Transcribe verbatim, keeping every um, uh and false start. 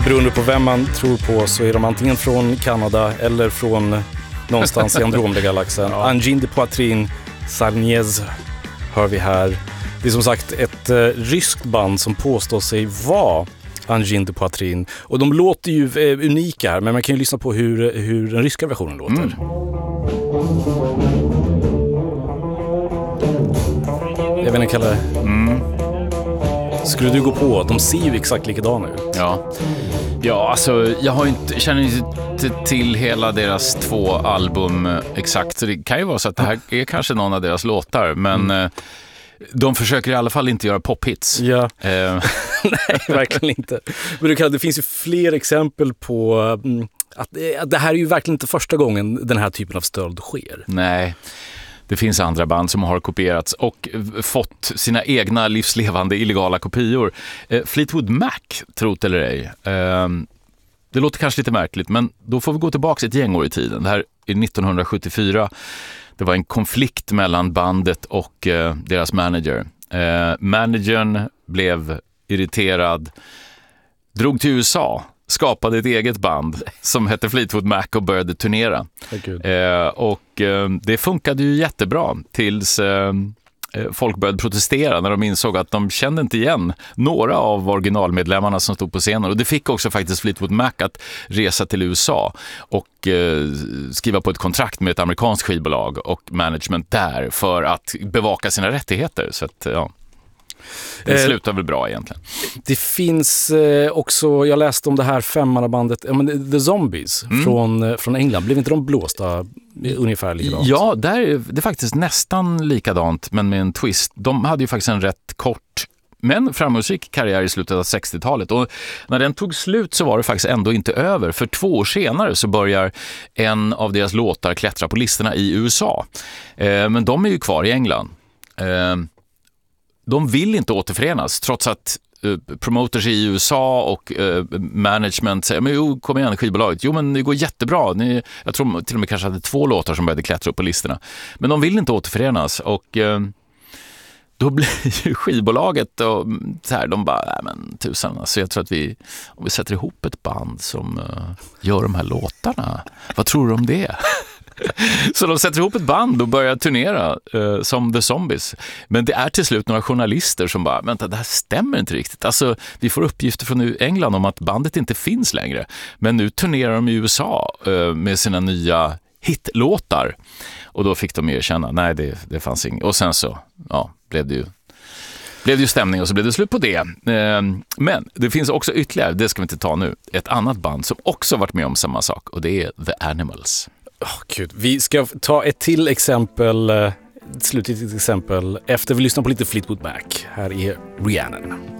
beroende på vem man tror på så är de antingen från Kanada eller från någonstans i Andromeda-galaxen. Ja. Angine de Poitrine, Sarnez hör vi här. Det är som sagt ett eh, ryskt band som påstår sig vara Angine de Poitrine. Och de låter ju eh, unika här, men man kan ju lyssna på hur, hur den ryska versionen låter. Mm. Jag vet inte kalla det. Mm. Skulle du gå på? De ser ju exakt likadana ut. Ja. Ja, alltså jag har inte, känner inte till hela deras två album exakt. Så det kan ju vara så att det här är kanske någon av deras låtar. Men mm. de försöker i alla fall inte göra pophits. Ja. Eh. Nej, verkligen inte. Men du kan, det finns ju fler exempel på att, att det här är ju verkligen inte första gången den här typen av stöld sker. Nej. Det finns andra band som har kopierats och fått sina egna livslevande illegala kopior. Eh, Fleetwood Mac, trot eller ej. Eh, det låter kanske lite märkligt, men då får vi gå tillbaka ett gäng år i tiden. Det här är nittonhundrasjuttiofyra. Det var en konflikt mellan bandet och eh, deras manager. Eh, managern blev irriterad, drog till U S A, skapade ett eget band som hette Fleetwood Mac och började turnera. Eh, och eh, det funkade ju jättebra tills eh, folk började protestera när de insåg att de kände inte igen några av originalmedlemmarna som stod på scenen. Och det fick också faktiskt Fleetwood Mac att resa till U S A och eh, skriva på ett kontrakt med ett amerikanskt skivbolag och management där för att bevaka sina rättigheter. Så att, ja. Det slutar väl bra egentligen. Det finns eh, också, jag läste om det här femmannabandet, ja, men The Zombies mm. från, från England. Blev inte de blåsta ungefär likadant? Ja, där är det faktiskt nästan likadant, men med en twist. De hade ju faktiskt en rätt kort men framgångsrik karriär i slutet av sextiotalet. Och när den tog slut så var det faktiskt ändå inte över. För två år senare så börjar en av deras låtar klättra på listorna i U S A. Eh, men de är ju kvar i England. Eh, De vill inte återförenas trots att uh, promoters i U S A och uh, management säger, men jo, kom igen skivbolaget. Jo, men det går jättebra. Ni, jag tror till och med kanske hade två låtar som började klättra upp på listorna. Men de vill inte återförenas och uh, då blir ju skivbolaget och så här, de bara, nej men tusan, alltså jag tror att vi, om vi sätter ihop ett band som uh, gör de här låtarna, vad tror du om det? Så de sätter ihop ett band och börjar turnera eh, som The Zombies. Men det är till slut några journalister som bara, vänta, det här stämmer inte riktigt. Alltså, vi får uppgifter från England om att bandet inte finns längre. Men nu turnerar de i U S A eh, med sina nya hitlåtar. Och då fick de erkänna, nej det, det fanns inget. Och sen så ja, blev det ju blev det ju stämning och så blev det slut på det. Eh, men det finns också ytterligare, det ska vi inte ta nu, ett annat band som också varit med om samma sak. Och det är The Animals. Oh, Gud. Vi ska ta ett till exempel, ett slutligt exempel, efter vi lyssnar på lite Fleetwood Mac. Här är Rhiannon.